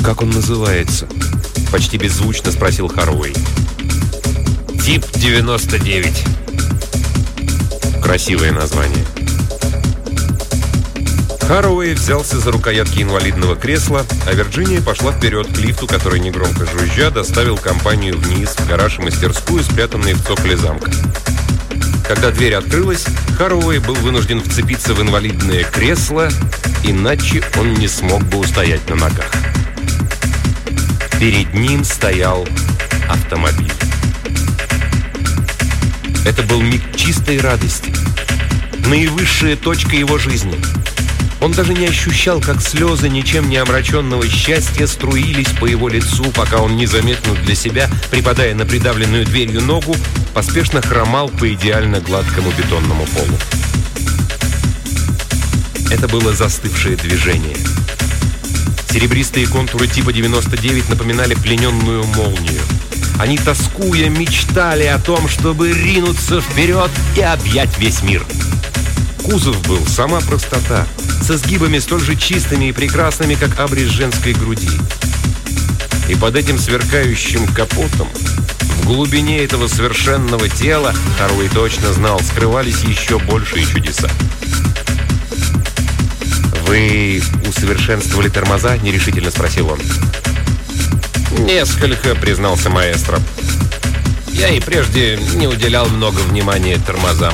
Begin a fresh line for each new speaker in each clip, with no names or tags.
«Как он называется?» — почти беззвучно спросил Харроуэй.
«Тип 99».
Красивое название. Харроуэй взялся за рукоятки инвалидного кресла, а Вирджиния пошла вперед к лифту, который, негромко жужжа, доставил компанию вниз, в гараж и мастерскую, спрятанные в цоколе замка. Когда дверь открылась, Харроуэй был вынужден вцепиться в инвалидное кресло, иначе он не смог бы устоять на ногах. Перед ним стоял автомобиль. Это был миг чистой радости, наивысшая точка его жизни. Он даже не ощущал, как слезы ничем не омраченного счастья струились по его лицу, пока он незаметно для себя, припадая на придавленную дверью ногу, поспешно хромал по идеально гладкому бетонному полу. Это было застывшее движение. Серебристые контуры типа 99 напоминали плененную молнию. Они, тоскуя, мечтали о том, чтобы ринуться вперед и объять весь мир. Кузов был сама простота, со сгибами столь же чистыми и прекрасными, как абрис женской груди. И под этим сверкающим капотом, в глубине этого совершенного тела, Харроуэй точно знал, скрывались еще большие чудеса. «Вы усовершенствовали тормоза?» — нерешительно спросил он.
«Несколько», — признался маэстро. «Я и прежде не уделял много внимания тормозам».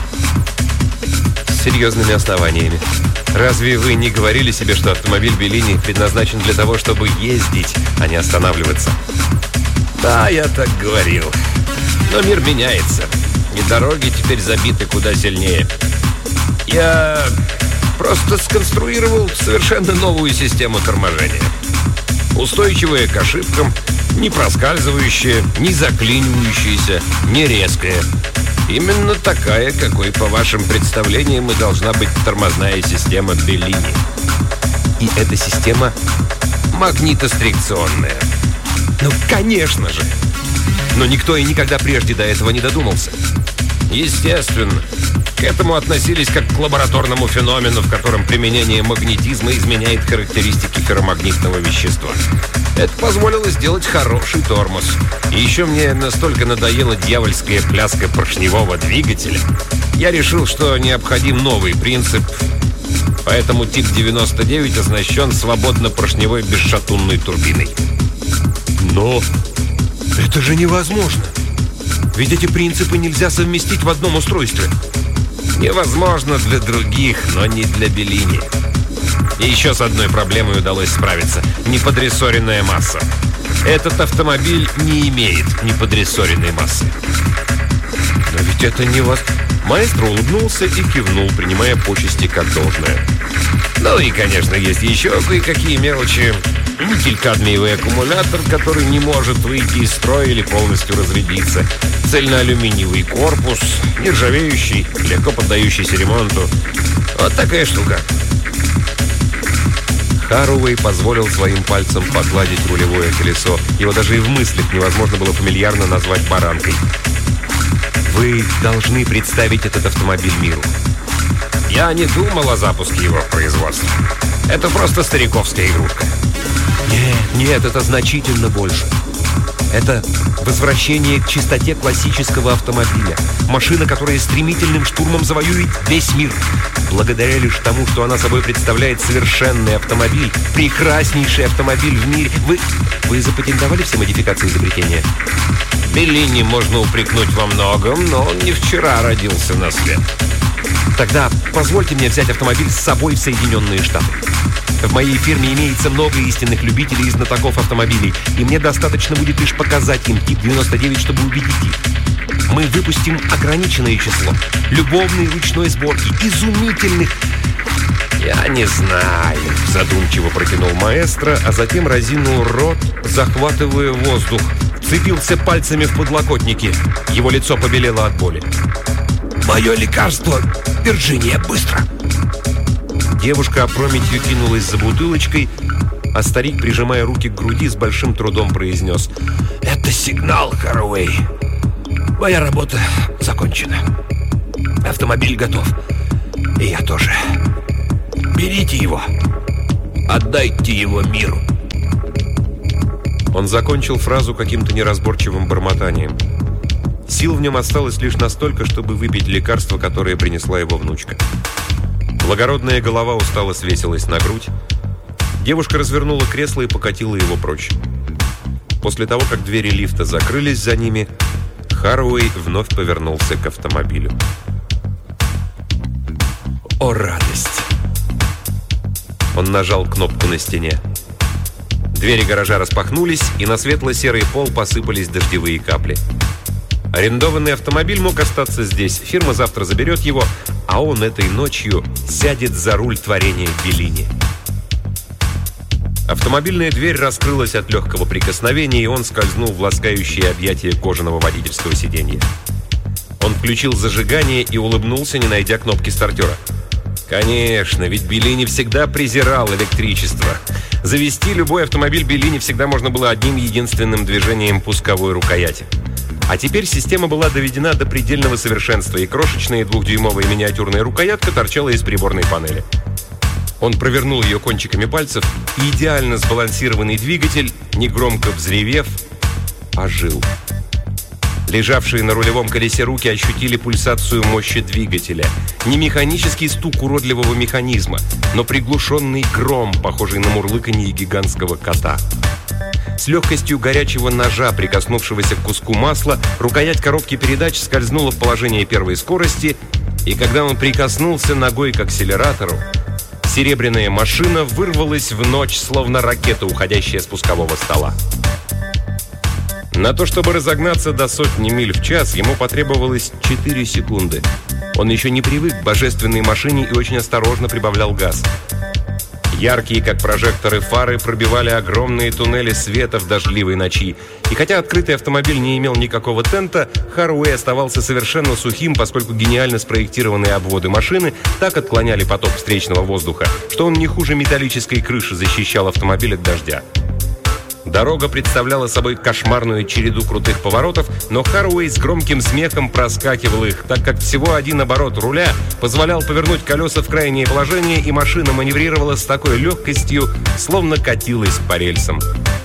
«С серьезными основаниями. Разве вы не говорили себе, что автомобиль Беллини предназначен для того, чтобы ездить, а не останавливаться?»
«Да, я так говорил. Но мир меняется, и дороги теперь забиты куда сильнее. Я просто сконструировал совершенно новую систему торможения. Устойчивая к ошибкам, не проскальзывающая, не заклинивающаяся, не резкая. Именно такая, какой, по вашим представлениям, и должна быть тормозная система Беллини.
И эта система
магнитострикционная».
«Ну, конечно же! Но никто и никогда прежде до этого не додумался».
«Естественно. К этому относились как к лабораторному феномену, в котором применение магнетизма изменяет характеристики ферромагнитного вещества. Это позволило сделать хороший тормоз. И еще мне настолько надоела дьявольская пляска поршневого двигателя. Я решил, что необходим новый принцип. Поэтому тип 99 оснащен свободно-поршневой бесшатунной турбиной».
«Но это же невозможно! Ведь эти принципы нельзя совместить в одном устройстве».
«Невозможно для других, но не для Беллини. И еще с одной проблемой удалось справиться – неподрессоренная масса. Этот автомобиль не имеет неподрессоренной массы».
«Но ведь это невозможно». Маэстро улыбнулся и кивнул, принимая почести как должное.
«Ну и, конечно, есть еще кое-какие мелочи. Никель-кадмиевый аккумулятор, который не может выйти из строя или полностью разрядиться. Цельноалюминиевый корпус, нержавеющий, легко поддающийся ремонту. Вот такая штука».
Харроуэй позволил своим пальцам погладить рулевое колесо. Его даже и в мыслях невозможно было фамильярно назвать баранкой. «Вы должны представить этот автомобиль миру».
«Я не думал о запуске его в производство. Это просто стариковская игрушка».
Нет, это значительно больше. Это возвращение к чистоте классического автомобиля. Машина, которая стремительным штурмом завоюет весь мир. Благодаря лишь тому, что она собой представляет совершенный автомобиль, прекраснейший автомобиль в мире. Вы запатентовали все модификации изобретения?
Беллини можно упрекнуть во многом, но он не вчера родился на свет.
Тогда позвольте мне взять автомобиль с собой в Соединенные Штаты. В моей фирме имеется много истинных любителей и знатоков автомобилей, и мне достаточно будет лишь показать им тип 99, чтобы убедить их. Мы выпустим ограниченное число любовной ручной сборки, изумительных...
«Я не знаю», — задумчиво протянул маэстро, а затем разинул рот, захватывая воздух. Вцепился пальцами в подлокотники. Его лицо побелело от боли. «Мое лекарство, Вирджиния, быстро!»
Девушка опрометью кинулась за бутылочкой, а старик, прижимая руки к груди, с большим трудом произнес:
«Это сигнал, Харроуэй. Моя работа закончена. Автомобиль готов. И я тоже. Берите его. Отдайте его миру».
Он закончил фразу каким-то неразборчивым бормотанием. Сил в нем осталось лишь настолько, чтобы выпить лекарство, которое принесла его внучка. Благородная голова устало свесилась на грудь. Девушка развернула кресло и покатила его прочь. После того, как двери лифта закрылись за ними, Харауэй вновь повернулся к автомобилю. О, радость! Он нажал кнопку на стене. Двери гаража распахнулись, и на светло-серый пол посыпались дождевые капли. Арендованный автомобиль мог остаться здесь. Фирма завтра заберет его, а он этой ночью сядет за руль творения Беллини. Автомобильная дверь раскрылась от легкого прикосновения, и он скользнул в ласкающие объятия кожаного водительского сиденья. Он включил зажигание и улыбнулся, не найдя кнопки стартера. Конечно, ведь Беллини всегда презирал электричество. Завести любой автомобиль Беллини всегда можно было одним единственным движением пусковой рукояти. А теперь система была доведена до предельного совершенства, и крошечная 2-дюймовая миниатюрная рукоятка торчала из приборной панели. Он провернул ее кончиками пальцев, и идеально сбалансированный двигатель, негромко взревев, ожил. Лежавшие на рулевом колесе руки ощутили пульсацию мощи двигателя. Не механический стук уродливого механизма, но приглушенный гром, похожий на мурлыканье гигантского кота. С легкостью горячего ножа, прикоснувшегося к куску масла, рукоять коробки передач скользнула в положение первой скорости, и когда он прикоснулся ногой к акселератору, серебряная машина вырвалась в ночь, словно ракета, уходящая с пускового стола. На то, чтобы разогнаться до 100 миль в час, ему потребовалось 4 секунды. Он еще не привык к божественной машине и очень осторожно прибавлял газ. Яркие, как прожекторы, фары пробивали огромные туннели света в дождливой ночи. И хотя открытый автомобиль не имел никакого тента, Харауэй оставался совершенно сухим, поскольку гениально спроектированные обводы машины так отклоняли поток встречного воздуха, что он не хуже металлической крыши защищал автомобиль от дождя. Дорога представляла собой кошмарную череду крутых поворотов, но Харауэй с громким смехом проскакивал их, так как всего один оборот руля позволял повернуть колеса в крайнее положение, и машина маневрировала с такой легкостью, словно катилась по рельсам.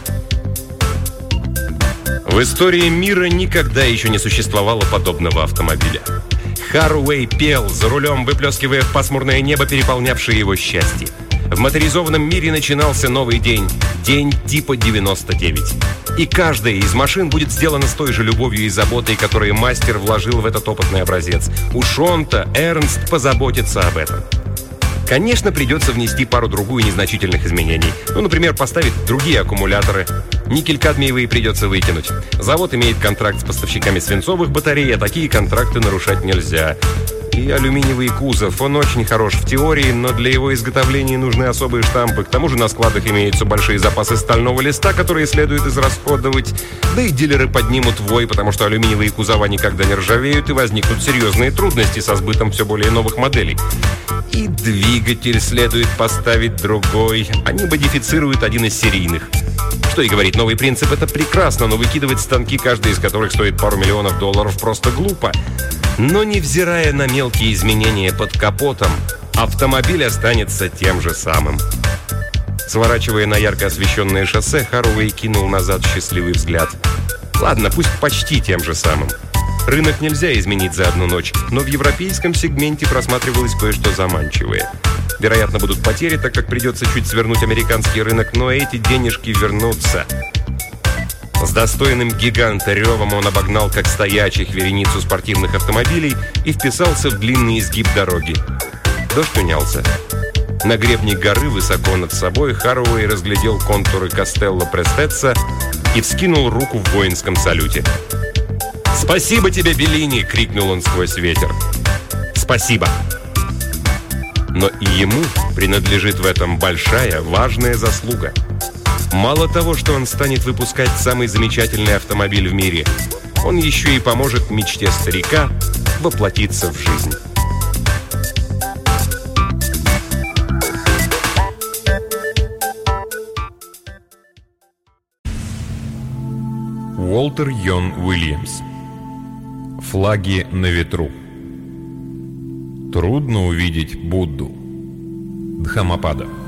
В истории мира никогда еще не существовало подобного автомобиля. Харауэй пел, за рулем выплескивая в пасмурное небо переполнявшее его счастье. В моторизованном мире начинался новый день. День типа 99. И каждая из машин будет сделана с той же любовью и заботой, которые мастер вложил в этот опытный образец. Уж он-то, Эрнст, позаботится об этом. Конечно, придется внести пару-другую незначительных изменений. Ну, например, поставить другие аккумуляторы. Никель-кадмиевые придется выкинуть. Завод имеет контракт с поставщиками свинцовых батарей, а такие контракты нарушать нельзя. И алюминиевый кузов. Он очень хорош в теории, но для его изготовления нужны особые штампы. К тому же на складах имеются большие запасы стального листа, которые следует израсходовать. Да и дилеры поднимут вой, потому что алюминиевые кузова никогда не ржавеют, и возникнут серьезные трудности со сбытом все более новых моделей. И двигатель следует поставить другой. Они модифицируют один из серийных. Что и говорить, новый принцип — это прекрасно, но выкидывать станки, каждый из которых стоит пару миллионов долларов, просто глупо. Но невзирая на мелкие изменения под капотом, автомобиль останется тем же самым. Сворачивая на ярко освещенное шоссе, Харауэй кинул назад счастливый взгляд. Ладно, пусть почти тем же самым. Рынок нельзя изменить за одну ночь, но в европейском сегменте просматривалось кое-что заманчивое. Вероятно, будут потери, так как придется чуть свернуть американский рынок, но эти денежки вернутся. С достойным гиганта ревом он обогнал как стоячих вереницу спортивных автомобилей и вписался в длинный изгиб дороги. Дождь унялся. На гребне горы высоко над собой Харауэй разглядел контуры Кастелло Престеца и вскинул руку в воинском салюте. «Спасибо тебе, Беллини!» — крикнул он сквозь ветер. «Спасибо!» Но и ему принадлежит в этом большая, важная заслуга. Мало того, что он станет выпускать самый замечательный автомобиль в мире, он еще и поможет мечте старика воплотиться в жизнь. Уолтер Йон Уильямс. Флаги на ветру. Трудно увидеть Будду. Дхаммапада.